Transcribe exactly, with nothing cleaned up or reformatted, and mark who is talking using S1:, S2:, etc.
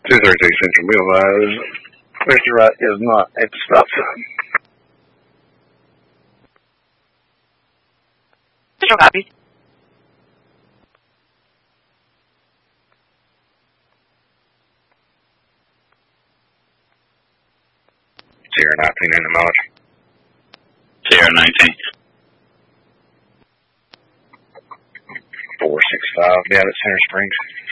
S1: two thirty-six Central Boulevard. Mister Wright is not at the stop sign.
S2: Central copy.
S1: Sierra nineteen in the mileage.
S3: Sierra nineteen.
S1: four six five, down at Center Springs.